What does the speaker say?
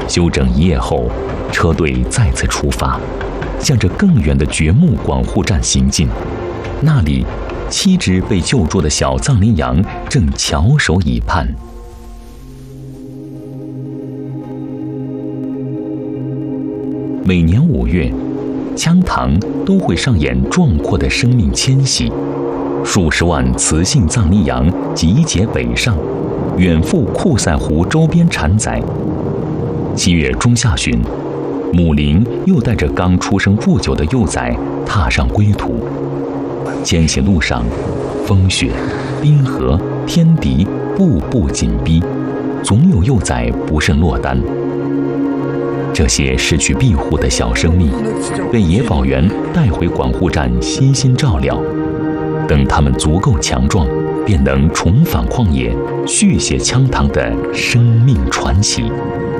休整1夜后，车队再次出发，向着更远的掘墓广护站行进。那里，7只被救助的小藏羚羊正翘首以盼。每年5月，羌塘都会上演壮阔的生命迁徙，数十万雌性藏羚羊集结北上，远赴库赛湖周边产崽。7月中下旬，母羚又带着刚出生不久的幼崽踏上归途。迁徙路上，风雪、冰河、天敌步步紧逼，总有幼崽不慎落单。这些失去庇护的小生命，被野保员带回广护站悉心照料。等它们足够强壮，便能重返旷野，续写羌塘的生命传奇。